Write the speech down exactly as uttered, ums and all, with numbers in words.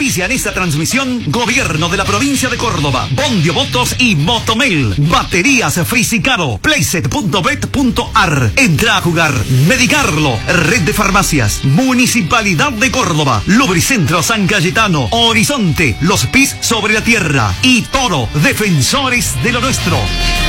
Auspicia en esta transmisión Gobierno de la Provincia de Córdoba, Bondio Votos y Motomel. Baterías Fricicaro, playset punto bet punto ar. Entra a jugar. Medicarlo, Red de Farmacias, Municipalidad de Córdoba, Lubricentro San Cayetano, Horizonte, Los Pis sobre la Tierra y Toro, Defensores de lo Nuestro.